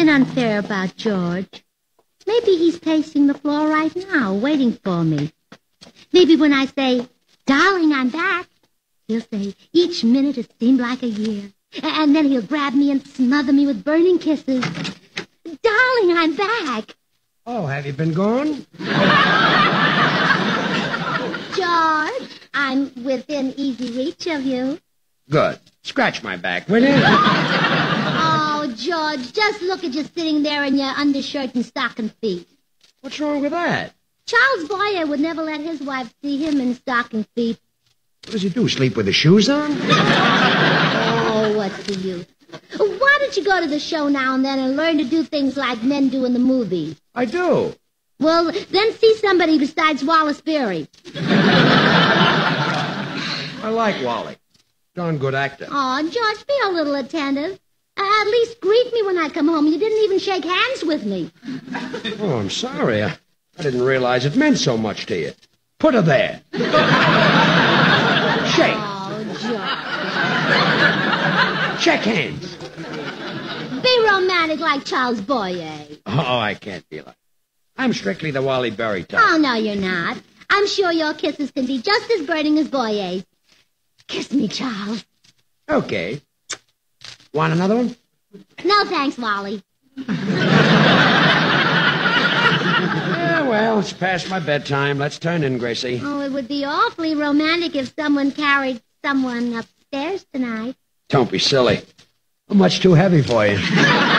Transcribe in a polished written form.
being unfair about George. Maybe he's pacing the floor right now, waiting for me. Maybe when I say, darling, I'm back, he'll say, each minute has seemed like a year. And then he'll grab me and smother me with burning kisses. Darling, I'm back. Oh, have you been gone? George, I'm within easy reach of you. Good. Scratch my back, will you? Oh, George, just look at you sitting there in your undershirt and stocking feet. What's wrong with that? Charles Boyer would never let his wife see him in stocking feet. What does he do, sleep with his shoes on? Oh, what's the use? Why don't you go to the show now and then and learn to do things like men do in the movies? I do. Well, then see somebody besides Wallace Beery. I like Wally. Darn good actor. Oh, George, be a little attentive. At least greet me when I come home. You didn't even shake hands with me. Oh, I'm sorry. I didn't realize it meant so much to you. Put her there. Shake. Oh, George. Shake hands. Be romantic like Charles Boyer. Oh, I can't be like. I'm strictly the Wally Berry type. Oh, no, you're not. I'm sure your kisses can be just as burning as Boyer's. Kiss me, Charles. Okay. Want another one? No, thanks, Wally. Yeah, well, it's past my bedtime. Let's turn in, Gracie. Oh, it would be awfully romantic if someone carried someone upstairs tonight. Don't be silly. I'm much too heavy for you.